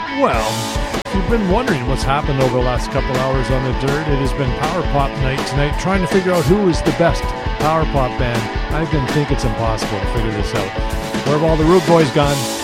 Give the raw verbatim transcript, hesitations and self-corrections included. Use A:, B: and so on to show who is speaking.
A: Well, if you've been wondering what's happened over the last couple hours on the dirt, it has been Power Pop night tonight, trying to figure out who is the best Power Pop band. I didn't think it's impossible to figure this out. Where have all the Rude Boys gone?